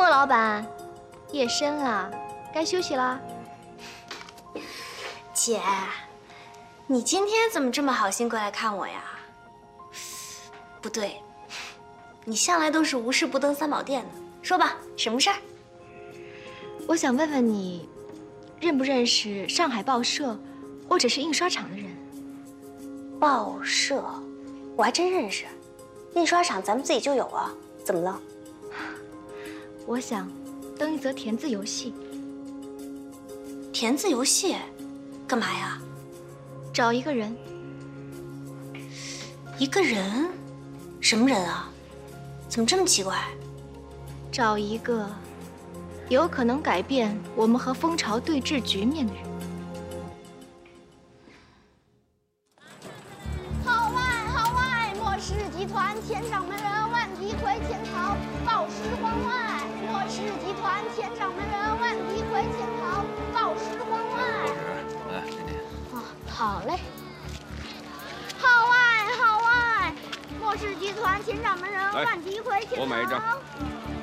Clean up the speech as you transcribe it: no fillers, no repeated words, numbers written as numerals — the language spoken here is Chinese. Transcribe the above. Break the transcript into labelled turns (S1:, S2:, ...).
S1: 莫老板，夜深了，该休息啦。
S2: 姐，你今天怎么这么好心过来看我呀？不对，你向来都是无事不登三宝殿的。说吧，什么事儿？
S1: 我想问问你，认不认识上海报社或者是印刷厂的人？
S2: 报社，我还真认识。印刷厂咱们自己就有啊，怎么了？
S1: 我想登一则填字游戏。
S2: 填字游戏，干嘛呀？
S1: 找一个人。
S2: 一个人？什么人啊？怎么这么奇怪？
S1: 找一个有可能改变我们和蜂巢对峙局面的人。
S3: 号外！莫氏集团前掌门人万迪魁潜逃，报师关外。莫氏集团前掌门人万迪魁潜逃，报师关外。
S4: 来，丽丽。
S3: 哦，好嘞。号外！莫氏集团前掌门人万迪魁潜逃。
S4: 我买一张。